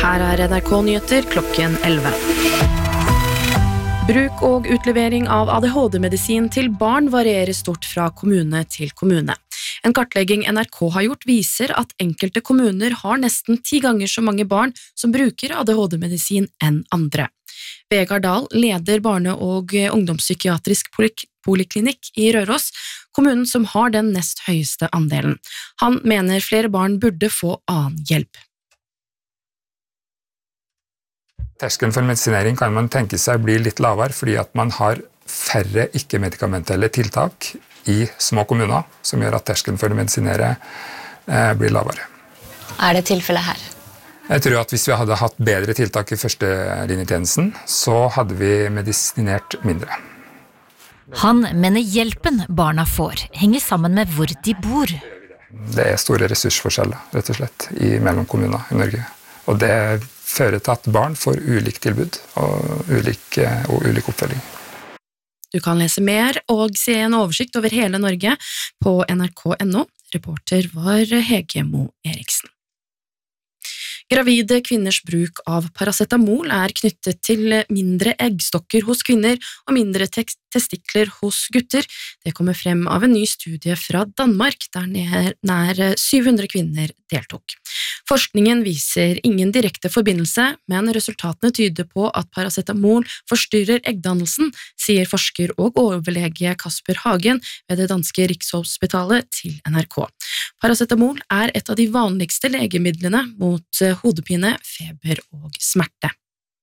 Her NRK-nyheter klokken 11. Bruk og utlevering av ADHD-medisin til barn varierer stort fra kommune til kommune. En kartlegging NRK har gjort viser at enkelte kommuner har nesten 10 ganger så mange barn som bruker ADHD-medisin enn andre. Vegard Dahl leder barne- og ungdomspsykiatrisk poliklinikk i Røros, kommunen som har den nest høyeste andelen. Han mener flere barn burde få annen hjelp. Terskelen for medisinering kan man tenke seg blir litt lavere fordi at man har færre ikke-medikamentelle tiltak i små kommuner, som gjør at terskelen for å medisinere blir lavere. Det tilfellet her? Jeg tror at hvis vi hadde hatt bedre tiltak i førstelinjetjenesten, så hadde vi medisinert mindre. Han mener hjelpen barna får henger sammen med hvor de bor. Det store ressursforskjeller, rett og slett, mellom kommuner i Norge. Og det fører til at barn får ulik tilbud og ulik oppfølging. Du kan lese mer og se en oversikt over hele Norge på nrk.no. Reporter var Hege Mo Eriksen. Gravide kvinners bruk av paracetamol knyttet til mindre eggstokker hos kvinner og mindre testikler hos gutter. Det kommer frem av en ny studie fra Danmark, der nær 700 kvinner deltok. Forskningen viser ingen direkte forbindelse, men resultatene tyder på at paracetamol forstyrrer eggdannelsen, sier forsker og overlege Kasper Hagen ved det danske Rikshospitalet til NRK. Paracetamol et av de vanligste legemidlene mot hodepine, feber og smerte.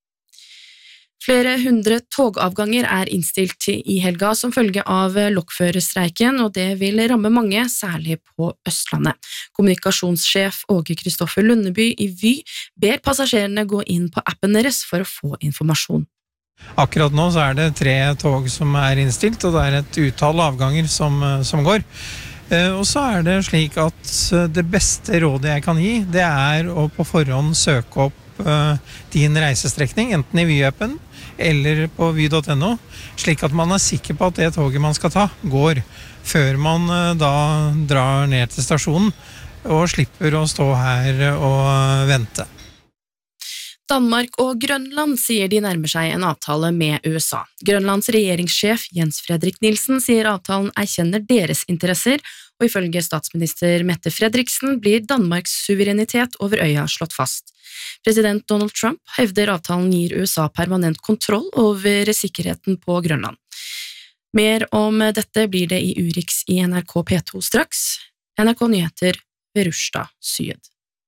Flere hundre togavganger innstilt i helga som følge av lokførerstreiken, og det vil ramme mange, særlig på Østlandet. Kommunikasjonssjef Åge Kristoffer Lundeby i Vy ber passasjerene gå inn på appen deres for å få informasjon. Akkurat nå så det 3 tog som innstilt, og det et utall avganger som går. Og så det slik at det beste rådet jeg kan gi, det å på forhånd søke opp din reisestrekning, enten i Vy-appen eller på vy.no, slik at man sikker på at det toget man skal ta går, før man da drar ned til stasjonen og slipper å stå her og vente. Danmark og Grønland sier de nærmer seg en avtale med USA. Grønlands regjeringssjef Jens Fredrik Nielsen sier avtalen erkjenner deres interesser, og ifølge statsminister Mette Frederiksen blir Danmarks suverenitet over øya slått fast. President Donald Trump hevder avtalen gir USA permanent kontroll over sikkerheten på Grønland. Mer om dette blir det i Urix i NRK P2 straks. NRK Nyheter ved Rushda Syed.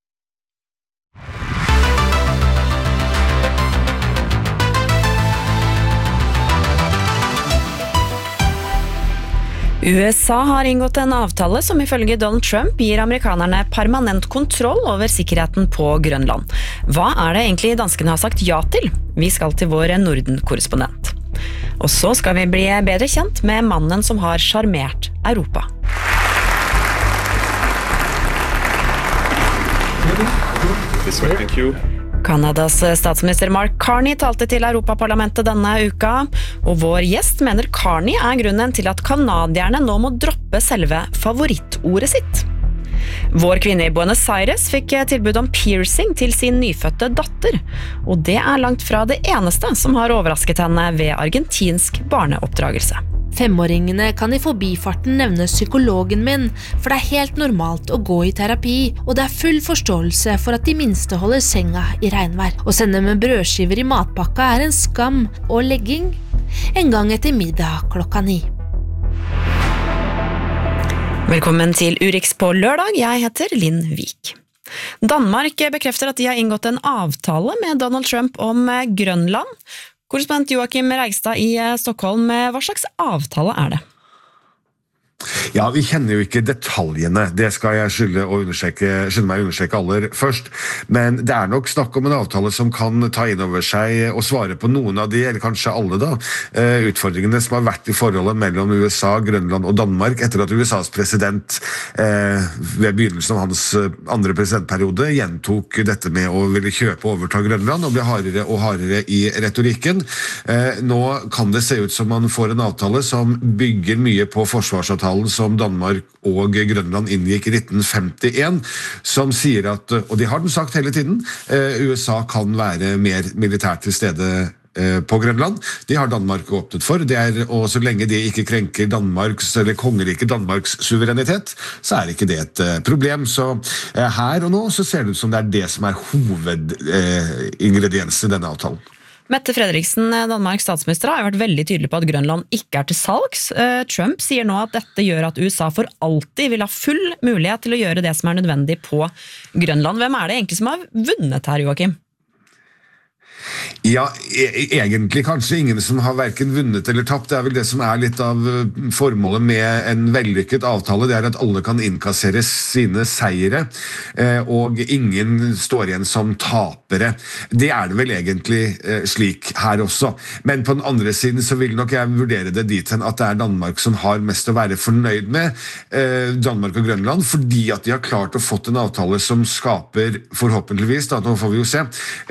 USA har inngått en avtale som ifølge Donald Trump gir amerikanerne permanent kontroll over sikkerheten på Grønland. Hva det egentlig danskene har sagt ja til? Vi skal til vår Norden-korrespondent. Og så skal vi bli bedre kjent med mannen som har charmert Europa. Thank you. Kanadas statsminister Mark Carney talte til Europaparlamentet denne uka, og vår gjest mener Carney grunnen til at kanadierne nå må droppe selve favorittordet sitt. Vår kvinne i Buenos Aires fikk tilbud om piercing til sin nyfødte datter, og det langt fra det eneste som har overrasket henne ved argentinsk barneoppdragelse. 5-åringene kan i forbifarten nevne psykologen min, for det helt normalt å gå i terapi, og det full forståelse for at de minste holder senga i regnvær. Å sende med brødskiver i matpakka en skam, og legging en gang etter middag 9:00. Velkommen til Urix på lørdag, jeg heter Linn Vik. Danmark bekrefter at de har inngått en avtale med Donald Trump om Grønland. Korrespondent Joakim Reigstad i Stockholm, hva slags avtale det? Ja, vi kjenner jo ikke detaljene, det skal jeg skynde meg å understreke aller først, men det nok snakk om en avtale som kan ta inn over seg og svare på noen av de, eller kanskje alle da, utfordringene som har vært i forholdet mellom USA, Grønland og Danmark etter at USAs president ved begynnelsen av hans andre presidentperiode gjentok dette med å ville kjøpe og overta Grønland og bli hardere og hardere i retorikken. Nå kan det se ut som man får en avtale som bygger mye på forsvarsavtalen avtalen som Danmark og Grønland inngikk i 1951, som sier at, og det har den sagt hele tiden, USA kan være mer militært til stede på Grønland. Det har Danmark åpnet for, og så lenge det ikke krenker Danmarks, eller kongeriket Danmarks suverenitet, så er ikke det et problem. Så her og nå så ser det ut som det er det som er hovedingrediensen i denne avtalen. Mette Frederiksen, Danmarks statsminister, har vært veldig tydelig på at Grønland ikke er til salgs. Trump sier nå at dette gjør at USA for alltid vil ha full mulighet til å gjøre det som er nødvendig på Grønland. Hvem er det egentlig som har vunnet her, Joakim? Ja, egentlig kanskje ingen som har hverken vunnet eller tapt. Det er vel det som er litt av formålet med en vellykket avtale, det er at alle kan innkassere sine seire, og ingen står igjen som tapere. Det er det vel egentlig slik her også. Men på den andre siden så vil nok jeg vurdere det dit hen at det er Danmark som har mest å være fornøyd med, Danmark og Grønland, fordi at de har klart å fått en avtale som skaper, forhåpentligvis, da, nå får vi jo se,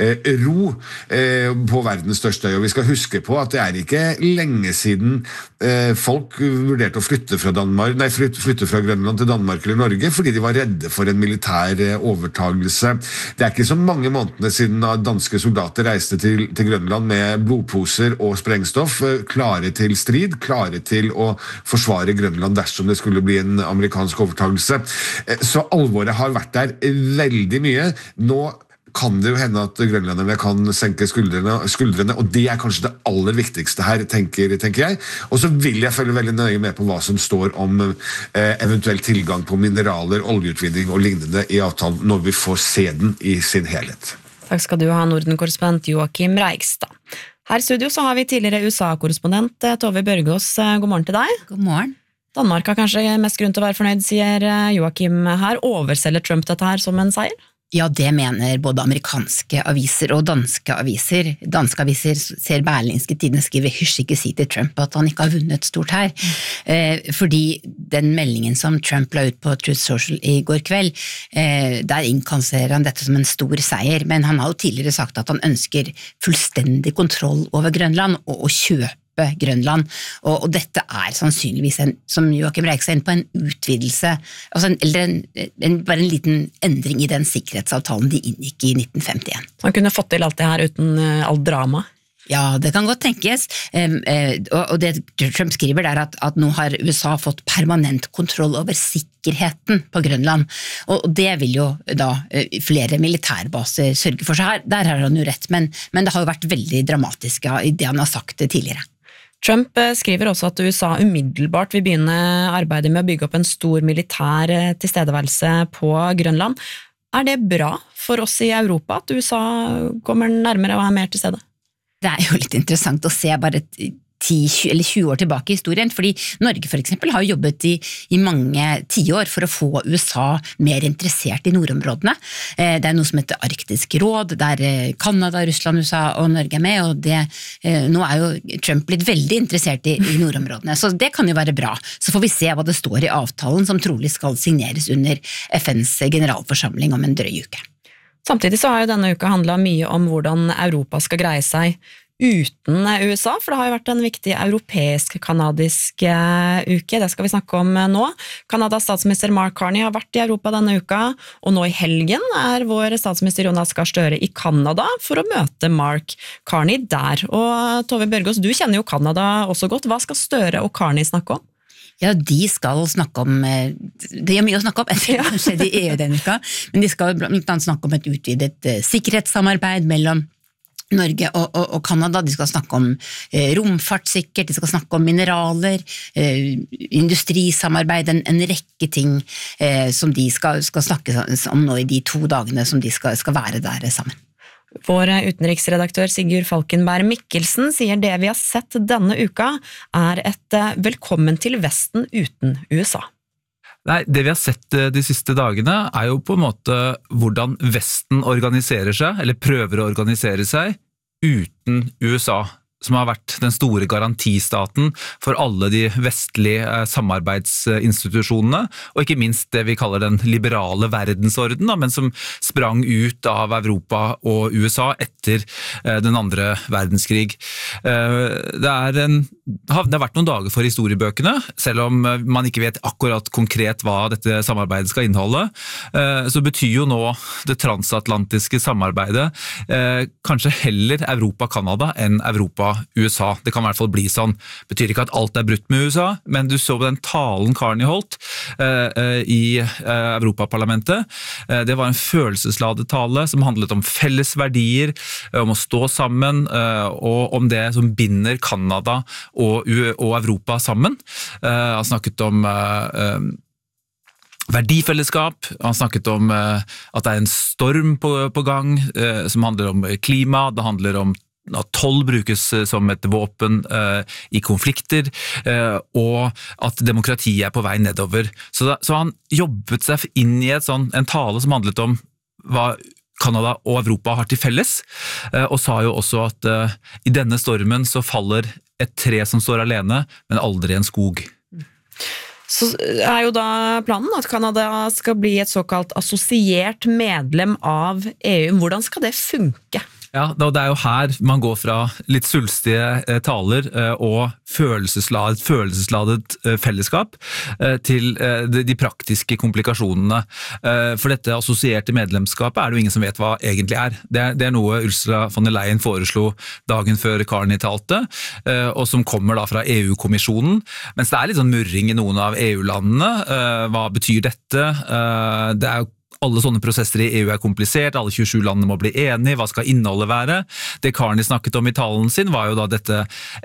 ro på verdens største øy, og vi skal huske på at det er ikke lenge siden folk vurderte å flytte fra Grønland til Danmark eller Norge fordi de var redde for en militær overtagelse. Det er ikke så mange månedene siden danske soldater reiste til Grønland med blodposer og sprengstoff, klare til strid, klare til å forsvare Grønland dersom det skulle bli en amerikansk overtagelse. Så alvoret har vært der veldig mye. Nå kan det jo hende at grønlenderne kan senke skuldrene, og det er kanskje det aller viktigste her, tenker jeg. Og så vil jeg følge veldig nøye med på hva som står om eventuell tilgang på mineraler, oljeutvinning og lignende i avtalen når vi får se den i sin helhet. Takk skal du ha, Norden-korrespondent Joakim Reigstad. Her i studio så har vi tidligere USA-korrespondent Tove Bjørgaas. God morgen til deg. God morgen. Danmark har kanskje mest grunn til å være fornøyd, sier Joakim her. Overselger Trump dette her som en seier? Ja, det mener både amerikanske aviser og danske aviser. Danske aviser ser Berlingske Tidende skriver hysj ikke si til Trump at han ikke har vunnet stort her. Fordi den meldingen som Trump la ut på Truth Social i går kveld, der innkasserer han dette som en stor seier, men han har jo tidligere sagt at han ønsker fullstendig kontroll over Grønland og å kjøpe Grønland, og dette er sannsynligvis som Joakim Reigstad er inne på, en utvidelse, altså bare en liten endring i den sikkerhetsavtalen de inngikk i 1951. Han kunne fått til alt det her uten all drama? Ja, det kan godt tenkes, og det Trump skriver er at nå har USA fått permanent kontroll over sikkerheten på Grønland, og det vil jo da flere militærbaser sørge for seg her. Der har han jo rett, men det har jo vært veldig dramatisk i det han har sagt tidligere. Trump skriver også at USA umiddelbart vil begynne arbeidet med å bygge opp en stor militær tilstedeværelse på Grønland. Er det bra for oss i Europa at USA kommer nærmere og er mer til stede? Det er jo litt interessant å se bare 10 eller 20 år tilbake i historien, fordi Norge for eksempel har jobbet i mange tiår for å få USA mer interessert i nordområdene. Det er noe som heter Arktisk råd, der Kanada, Russland, USA og Norge er med, og nå er jo Trump blitt veldig interessert i nordområdene, så det kan jo være bra. Så får vi se hva det står i avtalen som trolig skal signeres under FNs generalforsamling om en drøy uke. Samtidig så har jo denne uka handlet mye om hvordan Europa skal greie seg uten USA, for det har jo vært en viktig europeisk-kanadisk uke, det skal vi snakke om nå. Kanadas statsminister Mark Carney har vært i Europa denne uka, og nå i helgen er vår statsminister Jonas Gahr Støre i Kanada for å møte Mark Carney der. Og Tove Bjørgaas, du kjenner jo Kanada også godt. Hva skal Støre og Carney snakke om? Ja, de skal snakke om, det er mye å snakke om etter det som skjedde i EU denne uka, men de skal blant annet snakke om et utvidet sikkerhetssamarbeid mellom Norge og Kanada. De skal snakke om romfart sikkert, de skal snakke om mineraler, industrisamarbeid, en rekke ting som de skal snakke om nå i de 2 dagene som de skal være der sammen. Vår utenriksredaktør Sigurd Falkenberg Mikkelsen sier det vi har sett denne uka er et velkommen til Vesten uten USA. Nei, det vi har sett de siste dagene er jo på en måte hvordan Vesten organiserer seg, eller prøver å organisere seg, uten USA. som har vært den store garantistaten for alle de vestlige samarbeidsinstitusjonene, og ikke minst det vi kaller den liberale verdensorden, men som sprang ut av Europa og USA etter den andre verdenskrig. Det har vært noen dager for historiebøkene, selv om man ikke vet akkurat konkret hva dette samarbeidet skal inneholde, så betyr jo nå det transatlantiske samarbeidet kanskje heller Europa-Kanada enn Europa-USA. Det kan i hvert fall bli sånn. Betyr ikke at alt brutt med USA, men du så på den talen Carney holdt i Europaparlamentet. Det var en følelsesladet tale som handlet om felles verdier, om å stå sammen, og om det som binder Kanada og Europa sammen. Han snakket om verdifellesskap, han snakket om at det en storm på gang som handler om klima, det handler om at toll brukes som et våpen i konflikter, og at demokratiet på vei nedover. Så han jobbet seg inn i en tale som handlet om hva Kanada og Europa har til felles, og sa jo også at i denne stormen så faller et tre som står alene, men aldri en skog. Så jo da planen at Kanada skal bli et såkalt assosiert medlem av EU. Hvordan skal det funke? Ja, det jo her man går fra litt svulstige taler og følelsesladet fellesskap til de praktiske komplikasjonene. For dette assosierte medlemskapet det jo ingen som vet hva egentlig Det noe Ursula von der Leyen foreslo dagen før Carney talte, og som kommer da fra EU-kommisjonen. Mens det litt sånn murring i noen av EU-landene. Hva betyr dette? Det jo alle sånne prosesser i EU komplisert, alle 27 landene må bli enige, hva skal innholdet være? Det Carney snakket om i talen sin var jo da dette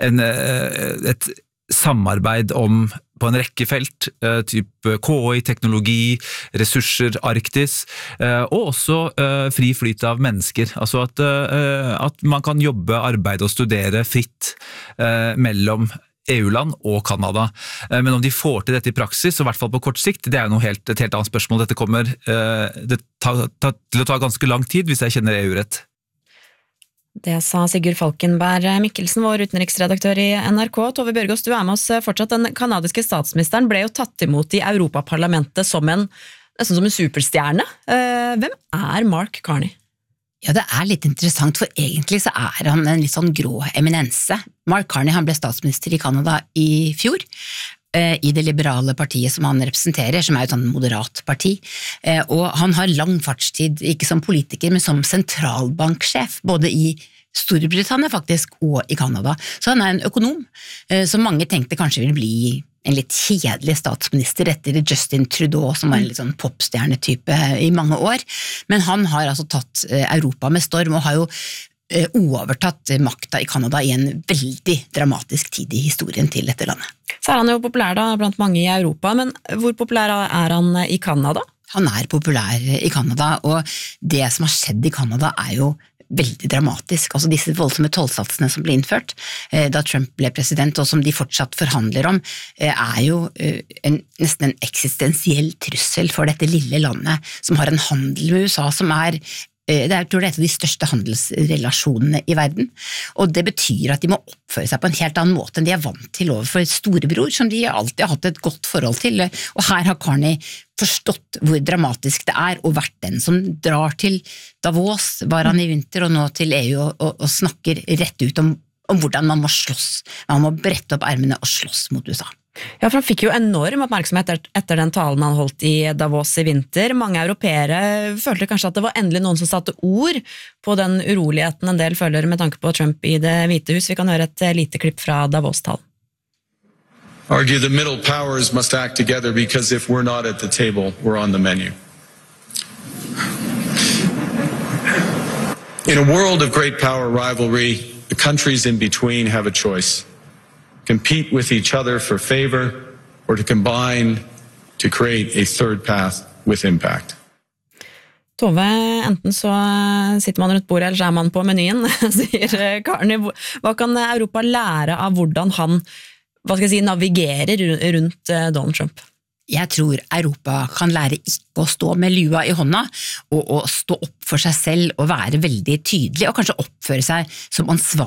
et samarbeid på en rekke felt, type KI, teknologi, ressurser, Arktis, og også fri flyt av mennesker. Altså at man kan jobbe, arbeide og studere fritt mellom EU-land og Kanada. Men om de får til dette i praksis, og i hvert fall på kort sikt, det jo et helt annet spørsmål. Dette kommer til å ta ganske lang tid hvis jeg kjenner EU-rett. Det sa Sigurd Falkenberg Mikkelsen, vår utenriksredaktør i NRK. Tove Bjørgaas, du med oss fortsatt. Den kanadiske statsministeren ble jo tatt imot i Europaparlamentet nesten som en superstjerne. Hvem Mark Carney? Ja, det litt interessant, for egentlig så han en litt sånn grå eminense. Mark Carney, han ble statsminister i Kanada i fjor, i det liberale partiet som han representerer, som et sånn moderat parti, og han har lang fartstid, ikke som politiker, men som sentralbanksjef, både i Storbritannia faktisk, og i Kanada. Så han en økonom, som mange tenkte kanskje ville bli en litt kjedelig statsminister etter Justin Trudeau, som var en litt sånn popstjernetype i mange år. Men han har altså tatt Europa med storm, og har jo overtatt makta i Kanada i en veldig dramatisk tid i historien til dette landet. Så han jo populær da, blant mange i Europa, men hvor populær han i Kanada? Han populær i Kanada, og det som har skjedd i Kanada jo veldig dramatisk. Altså disse voldsomme tollsatsene som ble innført da Trump ble president, og som de fortsatt forhandler om, jo nesten en eksistensiell trussel for dette lille landet, som har en handel med USA som jeg tror det et av de største handelsrelasjonene i verden, og det betyr at de må oppføre seg på en helt annen måte enn de vant til overfor storebror, som de alltid har hatt et godt forhold til, og her har Carney forstått hvor dramatisk det og vært den som drar til Davos, var han i vinter, og nå til EU, og snakker rett ut om hvordan man må slåss, man må brette opp ermene og slåss mot USA. Ja, for han fikk jo enorm oppmerksomhet etter den talen han holdt i Davos i vinter. Mange europeere følte kanskje at det var endelig noen som satte ord på den uroligheten en del føler med tanke på Trump i det Hvite hus. Vi kan høre et lite klipp fra Davos-talen. Argue the middle powers must act together because if we're not at the table, we're on the menu. In a world of great power rivalry, the countries in between have a choice. Compete with each other for favor, or to combine to create a third path with impact. Tove, enten så sitter man rundt bordet, eller så man på menyen, sier Carney. Hva kan Europa lære av hvordan han, navigerer rundt Donald Trump? Jeg tror Europa kan lære ikke å stå med lua i hånda, og å stå opp for seg selv og være veldig tydelig, og kanskje oppføre seg som ansvarlig